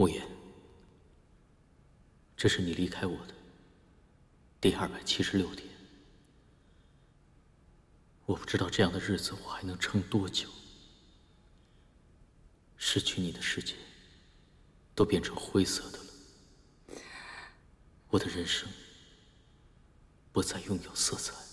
慕言，这是你离开我的第276天。我不知道这样的日子我还能撑多久。失去你的世界都变成灰色的了，我的人生不再拥有色彩。